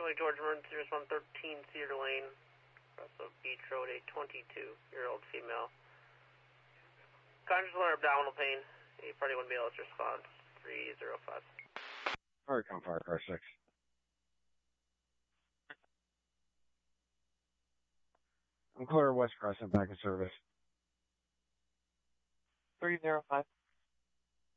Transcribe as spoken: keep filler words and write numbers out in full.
Lake George emergency response thirteen Cedar Lane, Russell Beach Road, a twenty-two-year-old female. Conscious or abdominal pain. A party one B L S response three zero five. Alright, come fire car six. I'm clear West Crossing back in service. three zero five.